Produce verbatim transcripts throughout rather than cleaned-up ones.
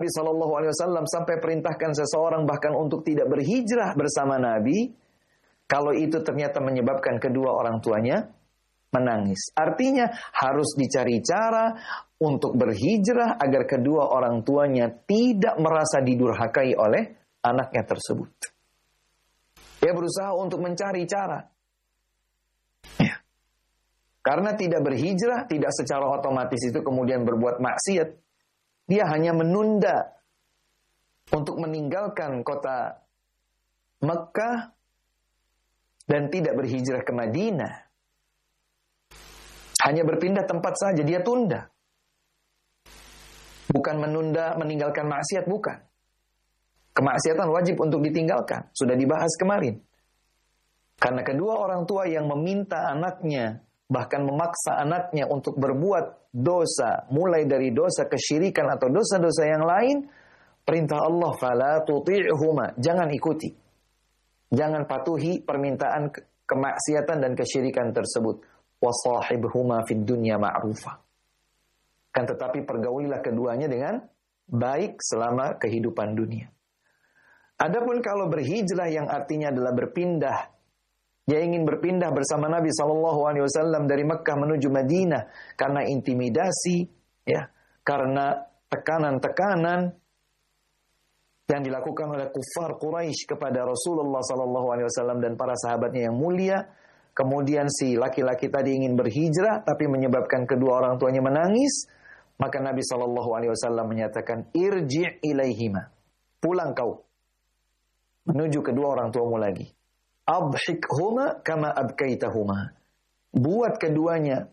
Nabi shallallahu alaihi wasallam sampai perintahkan seseorang bahkan untuk tidak berhijrah bersama Nabi, kalau itu ternyata menyebabkan kedua orang tuanya menangis. Artinya harus dicari cara untuk berhijrah agar kedua orang tuanya tidak merasa didurhakai oleh anaknya tersebut. Dia berusaha untuk mencari cara. Ya. Karena tidak berhijrah, tidak secara otomatis itu kemudian berbuat maksiat. Dia hanya menunda untuk meninggalkan kota Mekah dan tidak berhijrah ke Madinah. Hanya berpindah tempat saja, dia tunda. Bukan menunda meninggalkan maksiat, bukan. Kemaksiatan wajib untuk ditinggalkan, sudah dibahas kemarin. Karena kedua orang tua yang meminta anaknya, bahkan memaksa anaknya untuk berbuat dosa, mulai dari dosa kesyirikan atau dosa-dosa yang lain, perintah Allah, fala tuti'huma, jangan ikuti. Jangan patuhi permintaan kemaksiatan dan kesyirikan tersebut. Wasahibhuma fid dunya ma'rufa. Kan tetapi pergaulilah keduanya dengan baik selama kehidupan dunia. Adapun kalau berhijrah yang artinya adalah berpindah, dia ingin berpindah bersama Nabi shallallahu alaihi wasallam dari Mekah menuju Madinah karena intimidasi, ya, karena tekanan-tekanan yang dilakukan oleh kufar Quraisy kepada Rasulullah shallallahu alaihi wasallam dan para sahabatnya yang mulia. Kemudian si laki-laki tadi ingin berhijrah, tapi menyebabkan kedua orang tuanya menangis. Maka Nabi shallallahu alaihi wasallam menyatakan, irji' ilaihima, pulang kau menuju kedua orang tuamu lagi. Adhikhuma kama abkaitahuma. Buat keduanya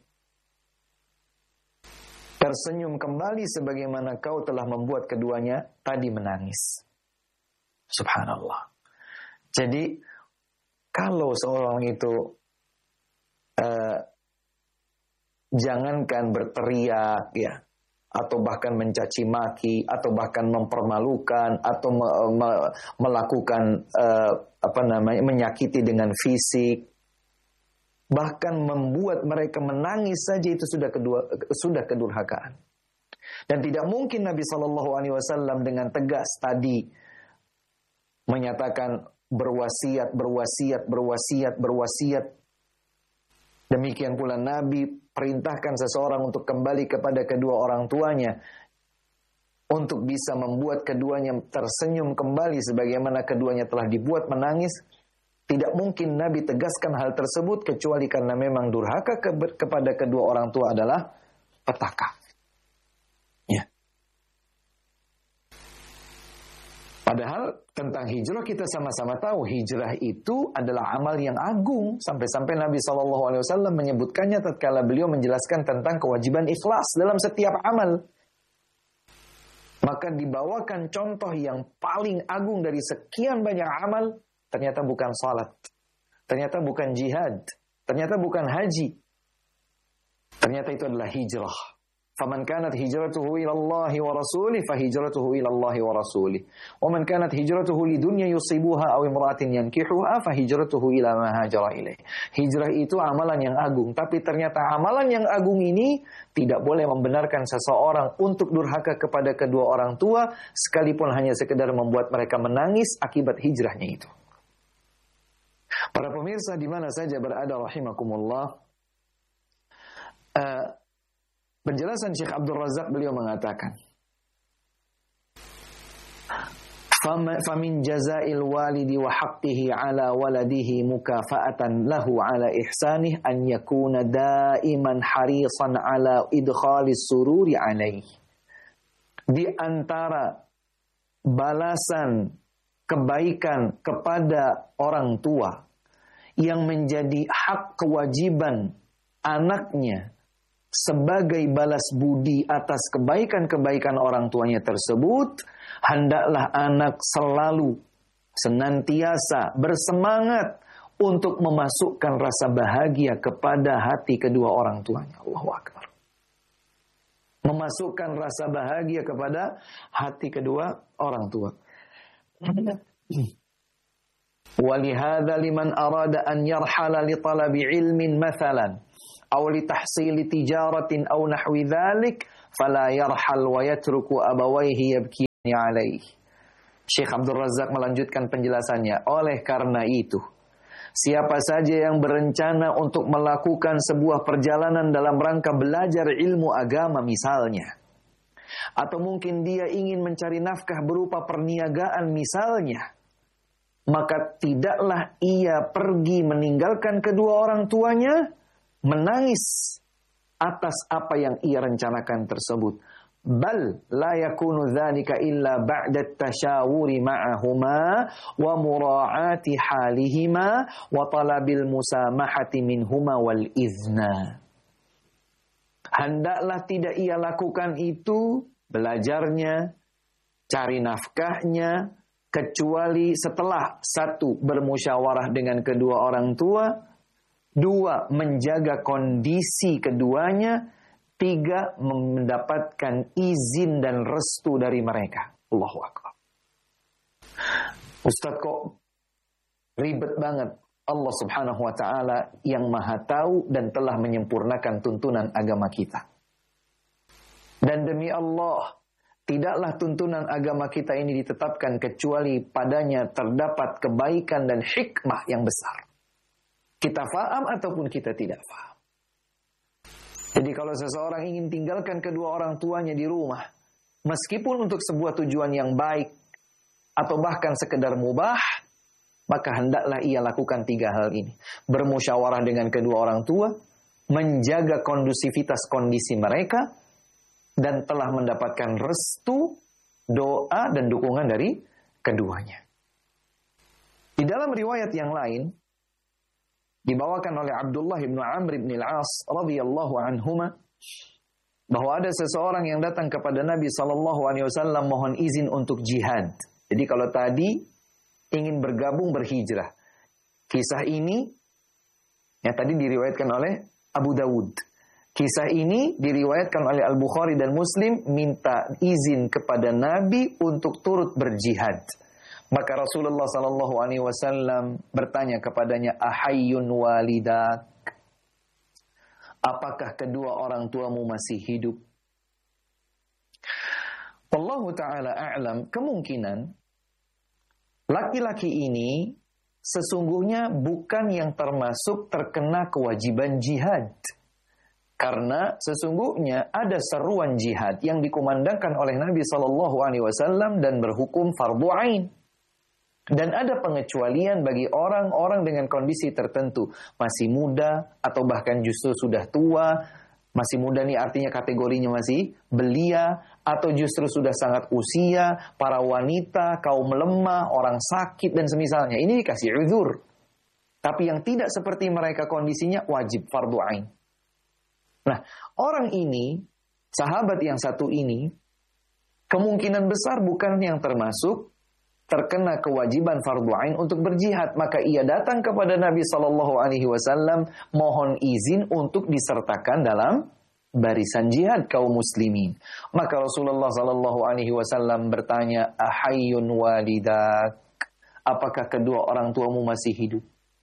tersenyum kembali sebagaimana kau telah membuat keduanya tadi menangis. Subhanallah. Jadi kalau seorang itu uh, jangankan berteriak, ya, atau bahkan mencaci maki, atau bahkan mempermalukan, atau me, me, melakukan uh, apa namanya menyakiti dengan fisik, bahkan membuat mereka menangis saja itu sudah kedua sudah kedurhakaan. Dan tidak mungkin Nabi Shallallahu Alaihi Wasallam dengan tegas tadi menyatakan berwasiat, berwasiat, berwasiat, berwasiat. Demikian pula Nabi perintahkan seseorang untuk kembali kepada kedua orang tuanya untuk bisa membuat keduanya tersenyum kembali sebagaimana keduanya telah dibuat menangis. Tidak mungkin Nabi tegaskan hal tersebut kecuali karena memang durhaka ke- kepada kedua orang tua adalah petaka. Ya. Padahal tentang hijrah kita sama-sama tahu hijrah itu adalah amal yang agung, sampai-sampai Nabi shallallahu alaihi wasallam menyebutkannya tatkala beliau menjelaskan tentang kewajiban ikhlas dalam setiap amal. Maka dibawakan contoh yang paling agung dari sekian banyak amal, ternyata bukan salat, ternyata bukan jihad, ternyata bukan haji, ternyata itu adalah hijrah. Faman kanat hijratuhu ila Allah wa rasulih fa hijratuhu ila Allah wa rasulih. Wa man kanat hijratuhu lidunya yusibuha aw imra'atin yankihuha fa hijratuhu ila ma hajara ilaih. Hijrah itu amalan yang agung, tapi ternyata amalan yang agung ini tidak boleh membenarkan seseorang untuk durhaka kepada kedua orang tua sekalipun hanya sekedar membuat mereka menangis akibat hijrahnya itu. Para pemirsa di mana saja berada rahimakumullah, uh, penjelasan Syekh Abdul Razak beliau mengatakan, "Famin jazail walidi wa haqqihi ala waladihi mukafa'atan lahu ala ihsanih an yakuna daiman harisan ala idkhalis sururi alaih." Di antara balasan kebaikan kepada orang tua yang menjadi hak kewajiban anaknya sebagai balas budi atas kebaikan-kebaikan orang tuanya tersebut, hendaklah anak selalu senantiasa bersemangat untuk memasukkan rasa bahagia kepada hati kedua orang tuanya. Allahu Akbar. Memasukkan rasa bahagia kepada hati kedua orang tua. Walihada liman arada an yarhala li talabi ilmin mathalan aw li tahsili tijaratin aw nahwi dhalik fala yarhal wa yatruku abawayhi yabki alaih. Syekh Abdul Razak melanjutkan penjelasannya. Oleh karena itu, siapa saja yang berencana untuk melakukan sebuah perjalanan dalam rangka belajar ilmu agama misalnya, atau mungkin dia ingin mencari nafkah berupa perniagaan misalnya, maka tidaklah ia pergi meninggalkan kedua orang tuanya menangis atas apa yang ia rencanakan tersebut. Bal la yakunu dzalika illa ba'da tashawuri ma'ahuma wa mura'ati halihima wa talabil musamahati minhuma wal izna. Hendaklah tidak ia lakukan itu, belajarnya, cari nafkahnya, kecuali setelah satu, bermusyawarah dengan kedua orang tua, dua, menjaga kondisi keduanya, tiga, mendapatkan izin dan restu dari mereka. Allahu Akbar. Ustaz, kok ribet banget. Allah Subhanahu wa ta'ala yang maha tahu dan telah menyempurnakan tuntunan agama kita. Dan demi Allah, tidaklah tuntunan agama kita ini ditetapkan kecuali padanya terdapat kebaikan dan hikmah yang besar. Kita faham ataupun kita tidak faham. Jadi kalau seseorang ingin tinggalkan kedua orang tuanya di rumah, meskipun untuk sebuah tujuan yang baik, atau bahkan sekedar mubah, maka hendaklah ia lakukan tiga hal ini. Bermusyawarah dengan kedua orang tua, menjaga kondusivitas kondisi mereka, dan telah mendapatkan restu, doa, dan dukungan dari keduanya. Di dalam riwayat yang lain, dibawakan oleh Abdullah bin Amr bin Al-As radhiyallahu anhuma, bahwa ada seseorang yang datang kepada Nabi sallallahu alaihi wasallam mohon izin untuk jihad. Jadi kalau tadi ingin bergabung berhijrah, kisah ini yang tadi diriwayatkan oleh Abu Dawud. Kisah ini diriwayatkan oleh Al-Bukhari dan Muslim, minta izin kepada Nabi untuk turut berjihad. Maka Rasulullah sallallahu alaihi wasallam bertanya kepadanya, ahayyun walidak? Apakah kedua orang tuamu masih hidup? Wallahu ta'ala a'lam, kemungkinan laki-laki ini sesungguhnya bukan yang termasuk terkena kewajiban jihad. Karena sesungguhnya ada seruan jihad yang dikumandangkan oleh Nabi sallallahu alaihi wasallam dan berhukum fardhu ain. Dan ada pengecualian bagi orang-orang dengan kondisi tertentu. Masih muda atau bahkan justru sudah tua. Masih muda nih artinya kategorinya masih belia. Atau justru sudah sangat usia. Para wanita, kaum lemah, orang sakit dan semisalnya. Ini dikasih uzur. Tapi yang tidak seperti mereka kondisinya wajib fardhu ain. Nah, orang ini, sahabat yang satu ini, kemungkinan besar bukan yang termasuk terkena kewajiban fardhu ain untuk berjihad, maka ia datang kepada Nabi sallallahu alaihi wasallam mohon izin untuk disertakan dalam barisan jihad kaum muslimin. Maka Rasulullah sallallahu alaihi wasallam bertanya, ahayyun walidak? Apakah kedua orang tuamu masih hidup?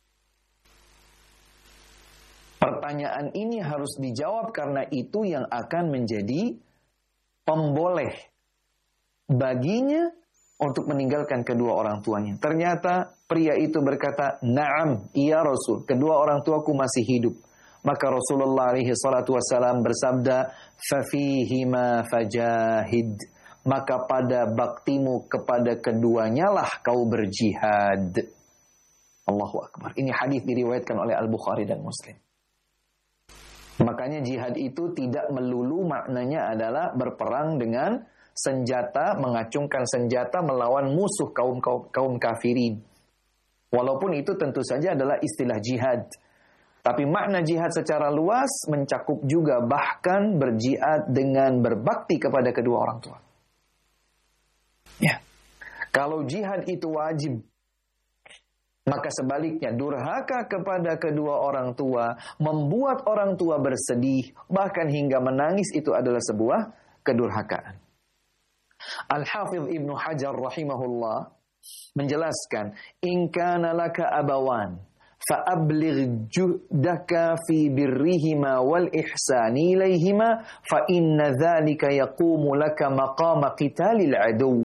Pertanyaan ini harus dijawab karena itu yang akan menjadi pemboleh baginya untuk meninggalkan kedua orang tuanya. Ternyata pria itu berkata, "Na'am, iya Rasul, kedua orang tuaku masih hidup." Maka Rasulullah alaihi salatu wassalam bersabda, "Fafihima fajahid." Maka pada baktimu kepada keduanya lah kau berjihad. Allahu Akbar. Ini hadis diriwayatkan oleh Al-Bukhari dan Muslim. Makanya jihad itu tidak melulu maknanya adalah berperang dengan senjata, mengacungkan senjata melawan musuh kaum kaum, kaum kafirin. Walaupun itu tentu saja adalah istilah jihad. Tapi makna jihad secara luas mencakup juga bahkan berjihad dengan berbakti kepada kedua orang tua. Ya. Kalau jihad itu wajib, maka sebaliknya durhaka kepada kedua orang tua, membuat orang tua bersedih, bahkan hingga menangis, itu adalah sebuah kedurhakaan. Al-Hafidh Ibnu Hajar rahimahullah menjelaskan, in kana laka abawan fa'abligh juhdaka fi birrihima wal ihsani ilaihima fa inna dzalika yaqumu laka maqama qitalil adu.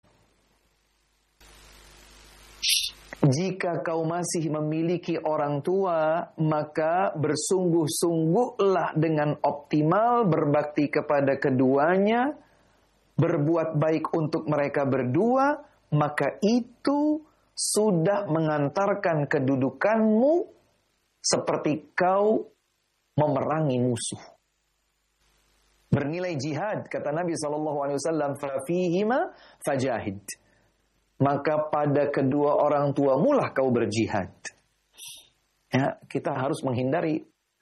Jika kau masih memiliki orang tua, maka bersungguh-sungguhlah dengan optimal berbakti kepada keduanya, berbuat baik untuk mereka berdua, maka itu sudah mengantarkan kedudukanmu seperti kau memerangi musuh. Bernilai jihad, kata Nabi shallallahu alaihi wasallam, fafihima fajahid. Maka pada kedua orang tua mulah kau berjihad. Ya, kita harus menghindari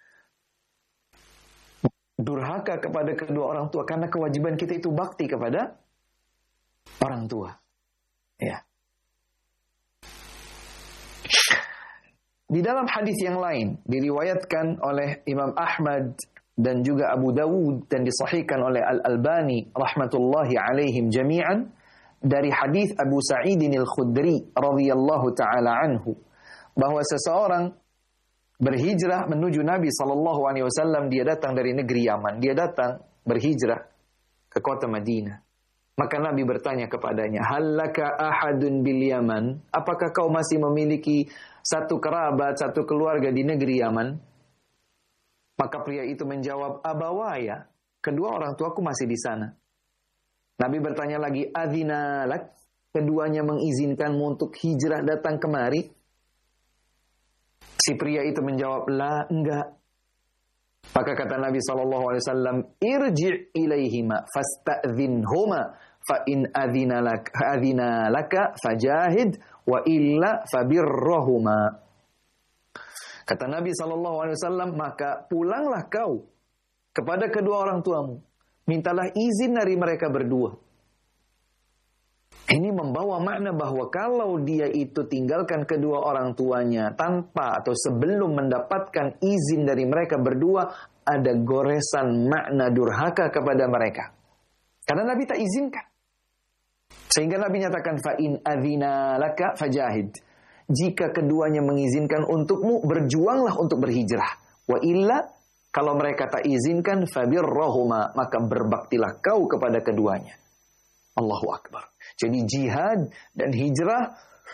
durhaka kepada kedua orang tua, karena kewajiban kita itu bakti kepada orang tua. Ya. Di dalam hadis yang lain diriwayatkan oleh Imam Ahmad dan juga Abu Dawud dan disahihkan oleh Al-Albani rahmatullahi alaihim jami'an, dari hadis Abu Sa'idin Al-Khudri radhiyallahu taala anhu, bahwa seseorang berhijrah menuju Nabi sallallahu alaihi wasallam. Dia datang dari negeri Yaman, dia datang berhijrah ke kota Madinah. Maka Nabi bertanya kepadanya, "Hallaka ahadun bil Yaman?" Apakah kau masih memiliki satu kerabat, satu keluarga di negeri Yaman? Maka pria itu menjawab, "Abawaya, kedua orang tuaku masih di sana." Nabi bertanya lagi, "Adzina lak?" Keduanya mengizinkanmu untuk hijrah datang kemari? Si pria itu menjawab, "La, enggak." Maka kata Nabi sallallahu alaihi wasallam, "Irji' ilaihima fasta'dzinhuma fa in adzina lak adzina laka fajahid wa illa fabirrahuma." Kata Nabi sallallahu alaihi wasallam, "Maka pulanglah kau kepada kedua orang tuamu, mintalah izin dari mereka berdua." Ini membawa makna bahwa kalau dia itu tinggalkan kedua orang tuanya tanpa atau sebelum mendapatkan izin dari mereka berdua, ada goresan makna durhaka kepada mereka. Karena Nabi tak izinkan. Sehingga Nabi nyatakan, fa in adzina laka fajahid. Jika keduanya mengizinkan untukmu, berjuanglah untuk berhijrah. Wa illa, kalau mereka tak izinkan, fabirrahuma, maka berbaktilah kau kepada keduanya. Allahu Akbar. Jadi jihad dan hijrah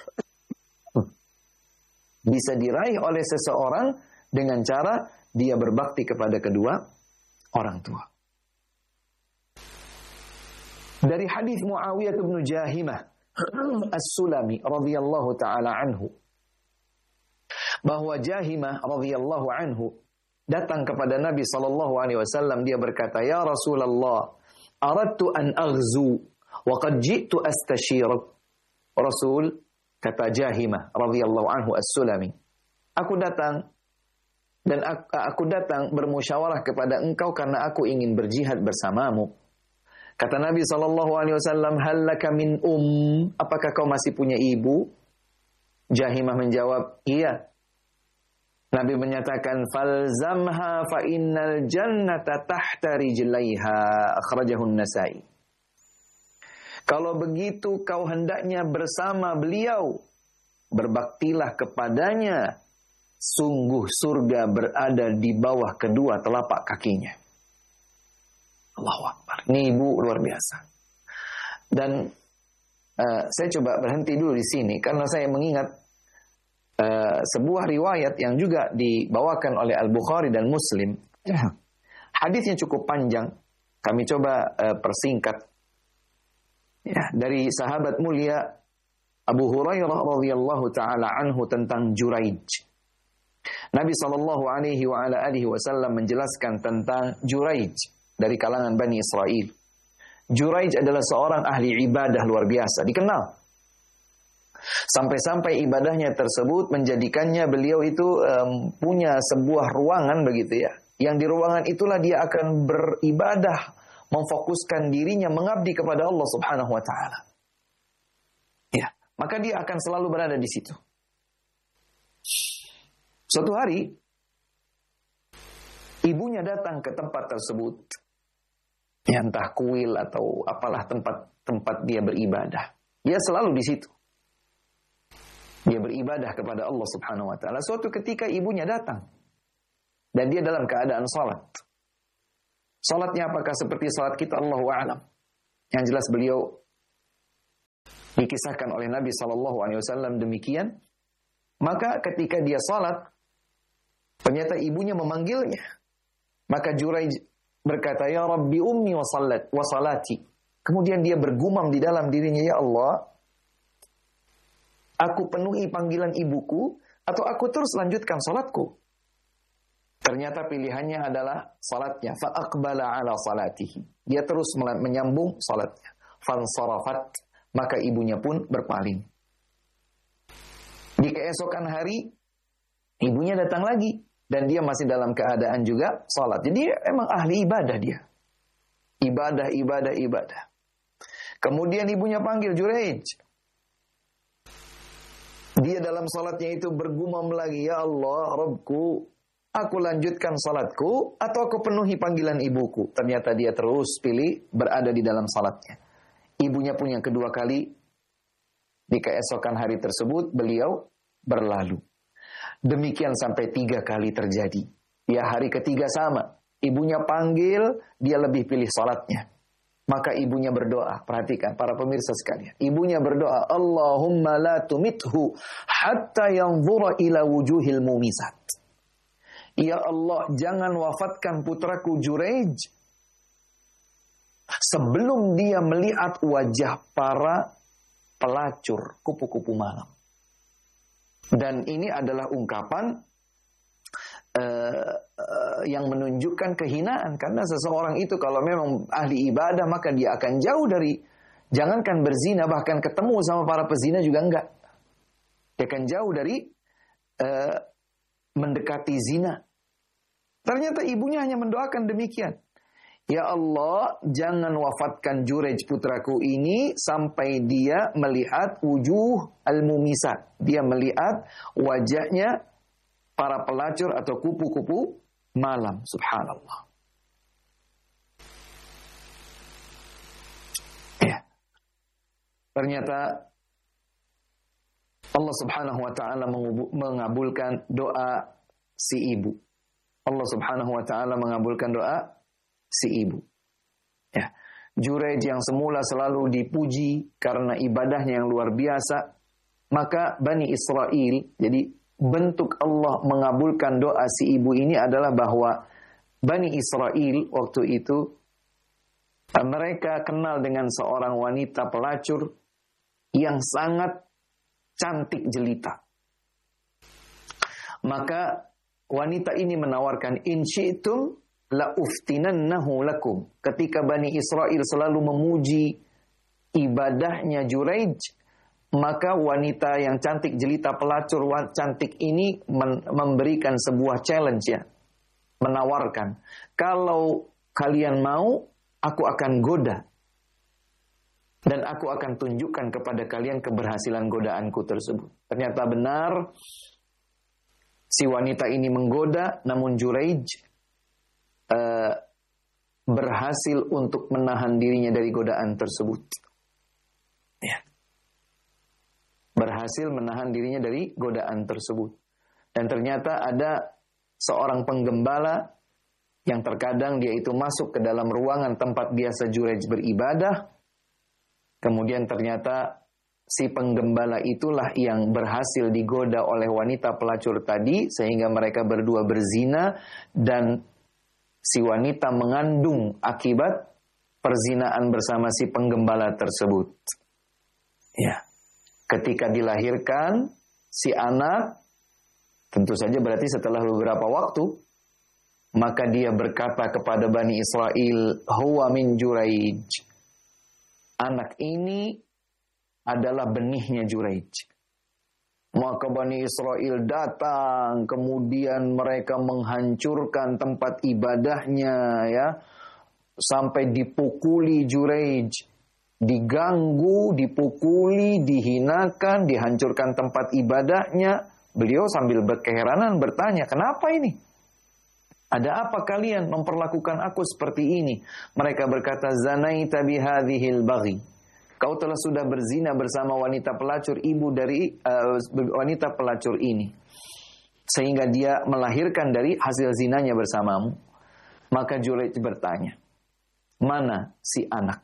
bisa diraih oleh seseorang dengan cara dia berbakti kepada kedua orang tua. Dari hadis Muawiyah bin Jahimah As-Sulami radhiyallahu taala anhu, bahwa Jahimah radhiyallahu anhu datang kepada Nabi sallallahu alaihi wasallam, dia berkata, "Ya Rasulullah, aradtu an aghzu wa qad ji'tu astashirak." Rasul, kata Jahimah radhiyallahu anhu As-Sulami, "Aku datang dan aku, aku datang bermusyawarah kepada engkau karena aku ingin berjihad bersamamu." Kata Nabi sallallahu alaihi wasallam, "Hal laka min um?" Apakah kau masih punya ibu? Jahimah menjawab, "Iya." Nabi menyatakan, "Falzamha fa innal jannata tahta rijlaiha." Akhrajahu An-Nasa'i. Kalau begitu kau hendaknya bersama beliau, berbaktilah kepadanya, sungguh surga berada di bawah kedua telapak kakinya. Allahu Akbar. Ini ibu luar biasa. Dan uh, saya coba berhenti dulu di sini karena saya mengingat uh, sebuah riwayat yang juga dibawakan oleh Al-Bukhari dan Muslim. Hadisnya cukup panjang. Kami coba uh, persingkat. Ya, dari sahabat mulia Abu Hurairah radhiyallahu taala anhu tentang Juraij. Nabi sallallahu alaihi wa ala alihi wasallam menjelaskan tentang Juraij dari kalangan Bani Israel. Juraij adalah seorang ahli ibadah luar biasa, dikenal. Sampai-sampai ibadahnya tersebut menjadikannya beliau itu um, punya sebuah ruangan begitu ya. Yang di ruangan itulah dia akan beribadah, memfokuskan dirinya mengabdi kepada Allah Subhanahu wa taala. Ya, maka dia akan selalu berada di situ. Suatu hari ibunya datang ke tempat tersebut. Ya, entah kuil atau apalah tempat-tempat dia beribadah. Dia selalu di situ. Dia beribadah kepada Allah Subhanahu wa taala. Suatu ketika ibunya datang dan dia dalam keadaan salat. Salatnya apakah seperti salat kita? Allahu a'lam. Yang jelas beliau dikisahkan oleh Nabi sallallahu alaihi wasallam demikian, Maka ketika dia salat, ternyata ibunya memanggilnya. Maka Juraij berkata, "Ya Rabbi ummi wa salat wa salati." Kemudian dia bergumam di dalam dirinya, "Ya Allah, aku penuhi panggilan ibuku atau aku terus lanjutkan salatku?" Ternyata pilihannya adalah salatnya. Fa aqbala ala salatihi. Dia terus menyambung salatnya. Fansarafat, maka ibunya pun berpaling. Di keesokan hari, ibunya datang lagi. Dan dia masih dalam keadaan juga salat. Jadi emang ahli ibadah dia. Ibadah, ibadah, ibadah. Kemudian ibunya panggil, "Juraij." Dia dalam salatnya itu bergumam lagi, "Ya Allah, Rabbku, aku lanjutkan salatku atau aku penuhi panggilan ibuku?" Ternyata dia terus pilih berada di dalam salatnya. Ibunya pun yang kedua kali, di keesokan hari tersebut, beliau berlalu. Demikian sampai tiga kali terjadi. Ya, hari ketiga sama. Ibunya panggil, dia lebih pilih salatnya. Maka ibunya berdoa. Perhatikan para pemirsa sekalian. Ibunya berdoa, "Allahumma la tumithu hatta yanzura ila wujuhil mumisat." Ya Allah, jangan wafatkan putraku Juraij sebelum dia melihat wajah para pelacur kupu-kupu malam. Dan ini adalah ungkapan uh, uh, yang menunjukkan kehinaan. Karena seseorang itu kalau memang ahli ibadah, maka dia akan jauh dari, jangankan berzina, bahkan ketemu sama para pezina juga enggak. Dia akan jauh dari uh, mendekati zina. Ternyata ibunya hanya mendoakan demikian. Ya Allah, jangan wafatkan Juraij putraku ini sampai dia melihat wujuh al-mumisat. Dia melihat wajahnya para pelacur atau kupu-kupu malam. Subhanallah. Ya. Ternyata Allah Subhanahu wa taala mengabulkan doa si ibu. Allah Subhanahu wa taala mengabulkan doa si ibu. Ya. Juraij yang semula selalu dipuji karena ibadahnya yang luar biasa, maka Bani Israel, jadi bentuk Allah mengabulkan doa si ibu ini adalah bahwa Bani Israel waktu itu mereka kenal dengan seorang wanita pelacur yang sangat cantik jelita. Maka wanita ini menawarkan, "In syi'tum la uftinannahu lakum." Ketika Bani Israel selalu memuji ibadahnya Juraij, maka wanita yang cantik jelita pelacur cantik ini memberikan sebuah challenge, ya, menawarkan, "Kalau kalian mau, aku akan goda dan aku akan tunjukkan kepada kalian keberhasilan godaanku tersebut." Ternyata benar, si wanita ini menggoda, namun Juraij Uh, berhasil untuk menahan dirinya dari godaan tersebut. Ya. Berhasil menahan dirinya dari godaan tersebut. Dan ternyata ada seorang penggembala yang terkadang dia itu masuk ke dalam ruangan tempat biasa Juraij beribadah. Kemudian ternyata si penggembala itulah yang berhasil digoda oleh wanita pelacur tadi, sehingga mereka berdua berzina, dan si wanita mengandung akibat perzinaan bersama si penggembala tersebut. Ya. Ketika dilahirkan si anak, tentu saja berarti setelah beberapa waktu, maka dia berkata kepada Bani Israel, "Huwa min Juraij." Anak ini adalah benihnya Juraij. Maka Bani Israel datang, kemudian mereka menghancurkan tempat ibadahnya, ya, sampai dipukuli Juraij, diganggu, dipukuli, dihinakan, dihancurkan tempat ibadahnya. Beliau sambil berkeheranan bertanya, "Kenapa ini? Ada apa kalian memperlakukan aku seperti ini?" Mereka berkata, "Zanaita bihadhil baghi." Kau telah sudah berzina bersama wanita pelacur, ibu dari uh, wanita pelacur ini, sehingga dia melahirkan dari hasil zinanya bersamamu. Maka Juraij bertanya, "Mana si anak?"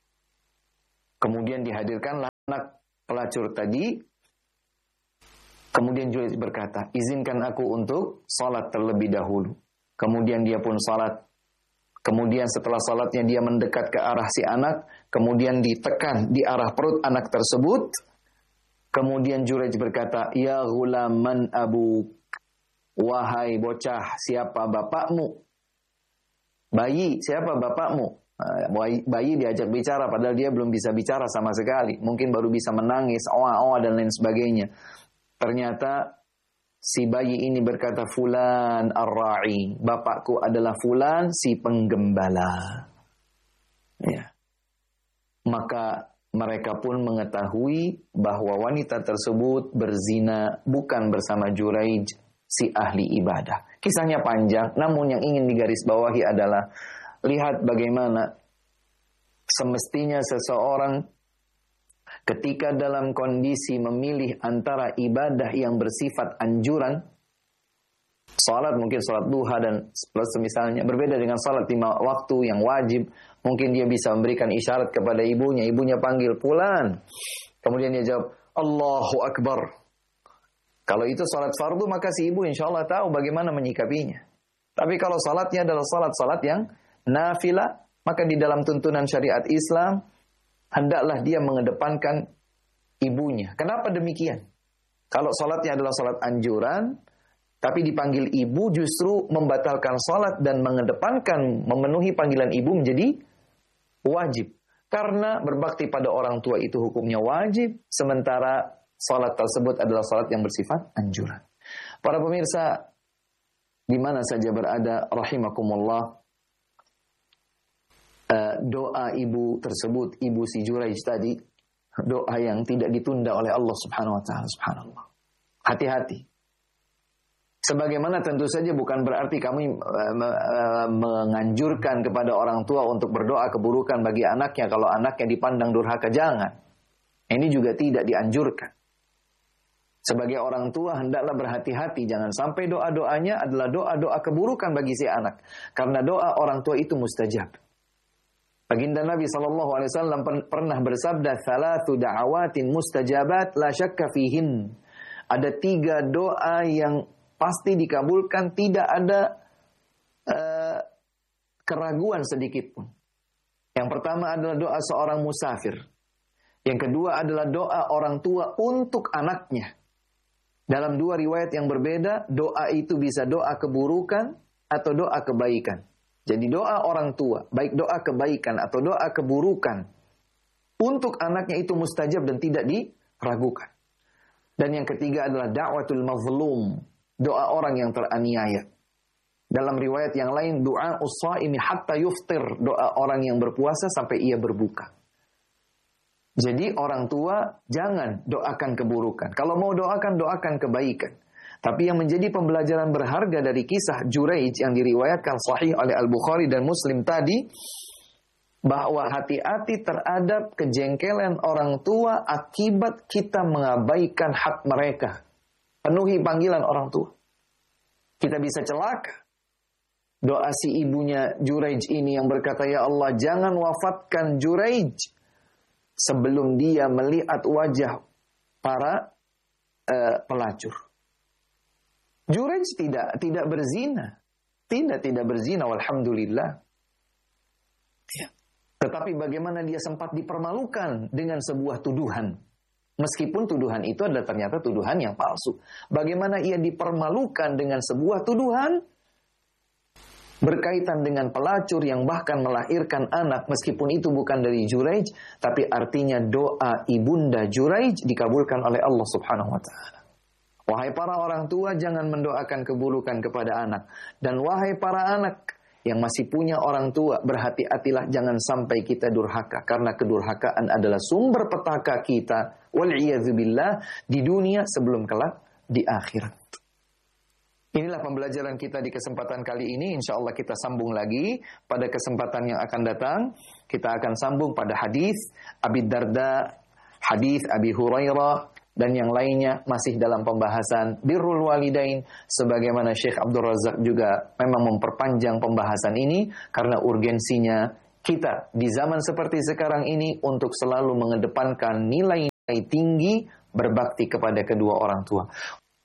Kemudian dihadirkanlah anak pelacur tadi. Kemudian Juraij berkata, izinkan aku untuk salat terlebih dahulu. Kemudian dia pun salat. Kemudian setelah salatnya dia mendekat ke arah si anak. Kemudian ditekan di arah perut anak tersebut. Kemudian Juraij berkata, ya ghulam man abuk. Wahai bocah, siapa bapakmu? Bayi, siapa bapakmu? Bayi diajak bicara padahal dia belum bisa bicara sama sekali. Mungkin baru bisa menangis, oa-oa dan lain sebagainya. Ternyata si bayi ini berkata, fulan ar-ra'i. Bapakku adalah fulan si penggembala. Ya. Maka mereka pun mengetahui bahwa wanita tersebut berzina bukan bersama Juraij, si ahli ibadah. Kisahnya panjang, namun yang ingin digarisbawahi adalah lihat bagaimana semestinya seseorang ketika dalam kondisi memilih antara ibadah yang bersifat anjuran, salat mungkin salat duha dan plus misalnya, berbeda dengan salat lima waktu yang wajib. Mungkin dia bisa memberikan isyarat kepada ibunya, ibunya panggil fulan, kemudian dia jawab Allahu Akbar. Kalau itu salat fardu, maka si ibu insya Allah tahu bagaimana menyikapinya. Tapi kalau salatnya adalah salat-salat yang nafilah, maka di dalam tuntunan syariat Islam, hendaklah dia mengedepankan ibunya. Kenapa demikian? Kalau salatnya adalah salat anjuran, tapi dipanggil ibu justru membatalkan salat dan mengedepankan memenuhi panggilan ibu menjadi wajib. Karena berbakti pada orang tua itu hukumnya wajib, sementara salat tersebut adalah salat yang bersifat anjuran. Para pemirsa, di mana saja berada, rahimakumullah, doa ibu tersebut, ibu si Juraij tadi, doa yang tidak ditunda oleh Allah Subhanahu wa taala, subhanallah. Hati-hati. Sebagaimana tentu saja bukan berarti kami menganjurkan kepada orang tua untuk berdoa keburukan bagi anaknya kalau anaknya dipandang durhaka, jangan. Ini juga tidak dianjurkan. Sebagai orang tua hendaklah berhati-hati, jangan sampai doa-doanya adalah doa-doa keburukan bagi si anak. Karena doa orang tua itu mustajab. Baginda Nabi shallallahu alaihi wasallam pernah bersabda, "Thalathu da'awatin mustajabat la syakka fihin." Ada tiga doa yang pasti dikabulkan, tidak ada uh, keraguan sedikit pun. Yang pertama adalah doa seorang musafir. Yang kedua adalah doa orang tua untuk anaknya. Dalam dua riwayat yang berbeda, doa itu bisa doa keburukan atau doa kebaikan. Jadi doa orang tua, baik doa kebaikan atau doa keburukan, untuk anaknya itu mustajab dan tidak diragukan. Dan yang ketiga adalah da'watul mazlum, doa orang yang teraniaya. Dalam riwayat yang lain, doa us-shaimi hatta yuftir, doa orang yang berpuasa sampai ia berbuka. Jadi orang tua jangan doakan keburukan. Kalau mau doakan, doakan kebaikan. Tapi yang menjadi pembelajaran berharga dari kisah Juraij yang diriwayatkan sahih oleh Al-Bukhari dan Muslim tadi, bahwa hati-hati terhadap kejengkelan orang tua akibat kita mengabaikan hak mereka. Penuhi panggilan orang tua. Kita bisa celaka. Doa si ibunya Juraij ini yang berkata, ya Allah, jangan wafatkan Juraij sebelum dia melihat wajah para uh, pelacur. Juraij tidak tidak berzina, tidak tidak berzina, walhamdulillah. Ya. Tetapi bagaimana dia sempat dipermalukan dengan sebuah tuduhan, meskipun tuduhan itu adalah ternyata tuduhan yang palsu. Bagaimana ia dipermalukan dengan sebuah tuduhan berkaitan dengan pelacur yang bahkan melahirkan anak, meskipun itu bukan dari Juraij, tapi artinya doa ibunda Juraij dikabulkan oleh Allah Subhanahu wa taala. Wahai para orang tua, jangan mendoakan keburukan kepada anak. Dan wahai para anak yang masih punya orang tua, berhati-hatilah jangan sampai kita durhaka. Karena kedurhakaan adalah sumber petaka kita, wal'iyadzubillah, di dunia sebelum kelak di akhirat. Inilah pembelajaran kita di kesempatan kali ini. Insya Allah kita sambung lagi pada kesempatan yang akan datang. Kita akan sambung pada hadis Abi Darda, hadis Abi Hurairah, dan yang lainnya masih dalam pembahasan birrul walidain, sebagaimana Syekh Abdul Razak juga memang memperpanjang pembahasan ini karena urgensinya kita di zaman seperti sekarang ini untuk selalu mengedepankan nilai-nilai tinggi berbakti kepada kedua orang tua.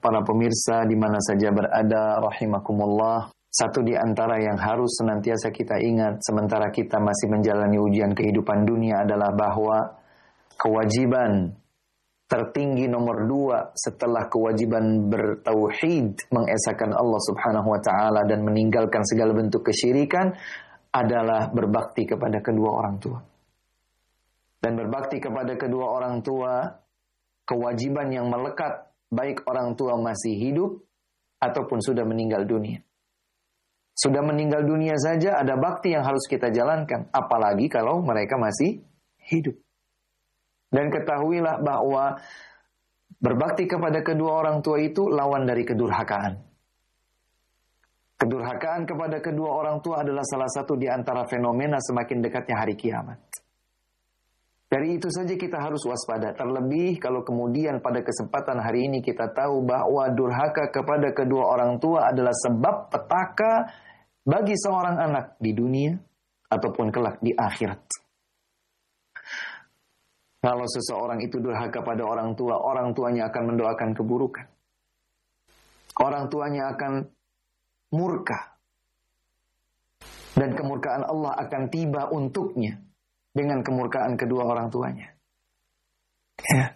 para pemirsa di mana saja berada, rahimakumullah. Satu di antara yang harus senantiasa kita ingat sementara kita masih menjalani ujian kehidupan dunia adalah bahwa kewajiban tertinggi nomor dua setelah kewajiban bertauhid, mengesahkan Allah Subhanahu wa taala dan meninggalkan segala bentuk kesyirikan adalah berbakti kepada kedua orang tua. Dan berbakti kepada kedua orang tua kewajiban yang melekat baik orang tua masih hidup ataupun sudah meninggal dunia. Sudah meninggal dunia saja ada bakti yang harus kita jalankan, apalagi kalau mereka masih hidup. Dan ketahuilah bahwa berbakti kepada kedua orang tua itu lawan dari kedurhakaan. Kedurhakaan kepada kedua orang tua adalah salah satu di antara fenomena semakin dekatnya hari kiamat. Dari itu saja kita harus waspada. Terlebih kalau kemudian pada kesempatan hari ini kita tahu bahwa durhaka kepada kedua orang tua adalah sebab petaka bagi seorang anak di dunia ataupun kelak di akhirat. Kalau seseorang itu durhaka pada orang tua, orang tuanya akan mendoakan keburukan. Orang tuanya akan murka. Dan kemurkaan Allah akan tiba untuknya dengan kemurkaan kedua orang tuanya. Ya.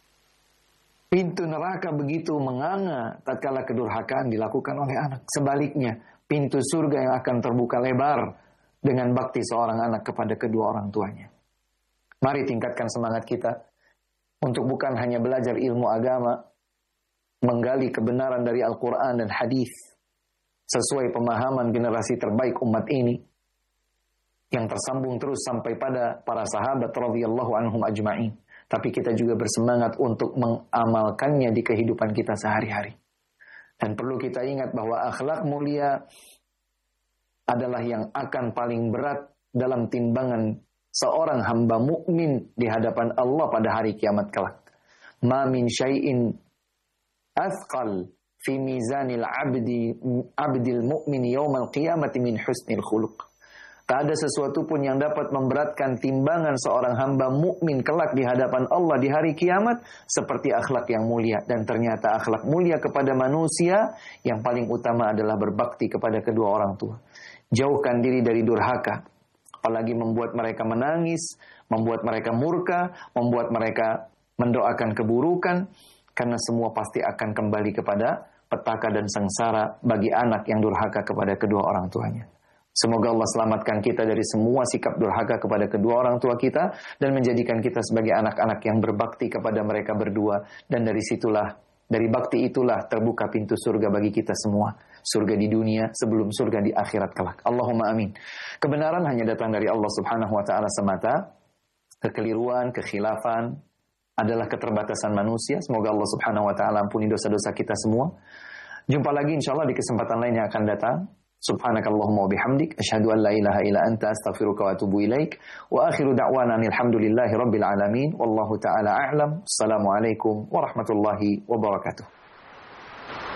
Pintu neraka begitu menganga tatkala kedurhakaan dilakukan oleh anak. Sebaliknya, pintu surga yang akan terbuka lebar dengan bakti seorang anak kepada kedua orang tuanya. Mari tingkatkan semangat kita untuk bukan hanya belajar ilmu agama, menggali kebenaran dari Al-Quran dan hadis sesuai pemahaman generasi terbaik umat ini, yang tersambung terus sampai pada para sahabat radhiyallahu anhum ajma'in. Tapi kita juga bersemangat untuk mengamalkannya di kehidupan kita sehari-hari. Dan perlu kita ingat bahwa akhlak mulia adalah yang akan paling berat dalam timbangan seorang hamba mukmin di hadapan Allah pada hari kiamat kelak. Ma min syai'in athqal fi mizanil abdi abdil mu'min yaumal qiyamati min husnil khuluq. Tak ada sesuatu pun yang dapat memberatkan timbangan seorang hamba mukmin kelak di hadapan Allah di hari kiamat seperti akhlak yang mulia. Dan ternyata akhlak mulia kepada manusia yang paling utama adalah berbakti kepada kedua orang tua. Jauhkan diri dari durhaka, apalagi membuat mereka menangis, membuat mereka murka, membuat mereka mendoakan keburukan, karena semua pasti akan kembali kepada petaka dan sengsara bagi anak yang durhaka kepada kedua orang tuanya. Semoga Allah selamatkan kita dari semua sikap durhaka kepada kedua orang tua kita dan menjadikan kita sebagai anak-anak yang berbakti kepada mereka berdua. Dan dari situlah, dari bakti itulah terbuka pintu surga bagi kita semua. Surga di dunia sebelum surga di akhirat kelak. Allahumma amin. Kebenaran hanya datang dari Allah Subhanahu wa taala semata. Kekeliruan, kekhilafan adalah keterbatasan manusia. Semoga Allah Subhanahu wa taala ampuni dosa-dosa kita semua. Jumpa lagi insyaallah di kesempatan lain yang akan datang. Subhanakallahumma wa bihamdik asyhadu an la ilaha illa anta astaghfiruka wa atubu ilaik wa akhiru da'wana alhamdulillahi rabbil alamin wallahu ta'ala a'lam. Assalamualaikum warahmatullahi wabarakatuh.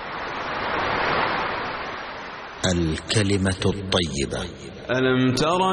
Al-kalimatu at-tayyibah. Alam tara